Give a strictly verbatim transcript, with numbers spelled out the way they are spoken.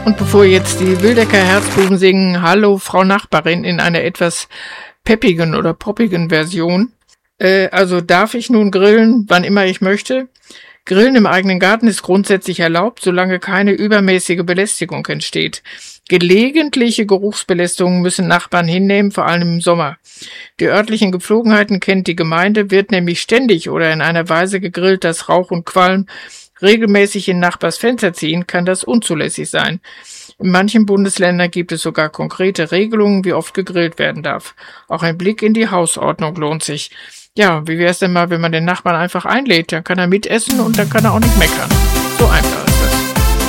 Und bevor jetzt die Wildecker Herzbuben singen Hallo Frau Nachbarin in einer etwas peppigen oder poppigen Version, äh, also darf ich nun grillen, wann immer ich möchte? Grillen im eigenen Garten ist grundsätzlich erlaubt, solange keine übermäßige Belästigung entsteht. Gelegentliche Geruchsbelästigungen müssen Nachbarn hinnehmen, vor allem im Sommer. Die örtlichen Gepflogenheiten kennt die Gemeinde, wird nämlich ständig oder in einer Weise gegrillt, dass Rauch und Qualm regelmäßig in Nachbars Fenster ziehen, kann das unzulässig sein. In manchen Bundesländern gibt es sogar konkrete Regelungen, wie oft gegrillt werden darf. Auch ein Blick in die Hausordnung lohnt sich. Ja, wie wäre es denn mal, wenn man den Nachbarn einfach einlädt? Dann kann er mitessen und dann kann er auch nicht meckern. So einfach.